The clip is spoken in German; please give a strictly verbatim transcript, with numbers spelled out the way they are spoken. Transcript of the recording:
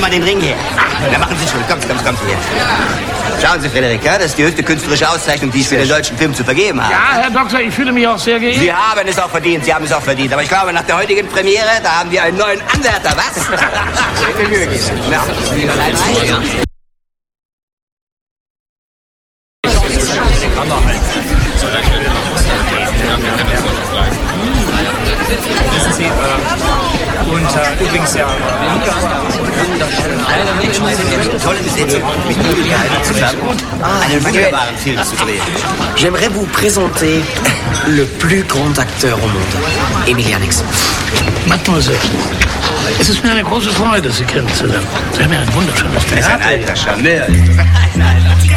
mal den Ring her. Na, machen Sie schon. Kommt, kommt, kommt hier. Schauen Sie, Frederik, ja, das ist die höchste künstlerische Auszeichnung, die ich für den deutschen Film zu vergeben habe. Ja, Herr Doktor, ich fühle mich auch sehr geehrt. Sie haben es auch verdient, Sie haben es auch verdient. Aber ich glaube, nach der heutigen Premiere, da haben wir einen neuen Anwärter, was? Sehr Mühe geben. Ja. Wissen Sie, äh, und äh, übrigens ja... Tolle Besetzung, mit Möglichkeiten zusammen einen wunderbaren Film zu drehen. J'aimerais vous présenter le plus grand acteur au monde, Emilian Nix. Mademoiselle, es ist mir eine große Freude, Sie kennenzulernen. Sie haben ja ein wunderschönes Er ist ein Theater. alter Charmeur.